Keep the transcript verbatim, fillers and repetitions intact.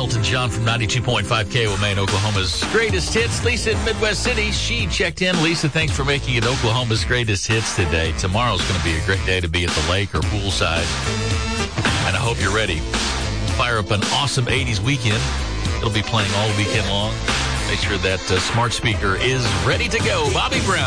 Elton John from ninety-two point five K O M A in Oklahoma's greatest hits. Lisa in Midwest City, she checked in. Lisa, thanks for making it Oklahoma's greatest hits today. Tomorrow's going to be a great day to be at the lake or poolside. And I hope you're ready. Fire up an awesome eighties weekend. It'll be playing all weekend long. Make sure that uh, smart speaker is ready to go. Bobby Brown.